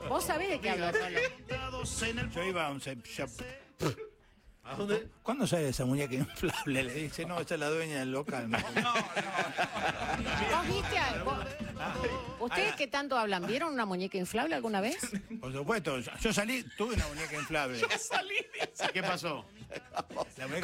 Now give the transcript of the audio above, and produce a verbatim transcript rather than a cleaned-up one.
Vos sabés de qué hablo, Rolo. Yo iba a un... se- yo- ¿A dónde? ¿Cuándo sale esa muñeca inflable? Le dice, no, esa es la dueña del local. ¿Vos viste algo? ¿Ustedes qué tanto hablan? ¿Vieron una muñeca inflable alguna vez? Por supuesto, yo salí, tuve una muñeca inflable. Salí. ¿Qué pasó? La muñeca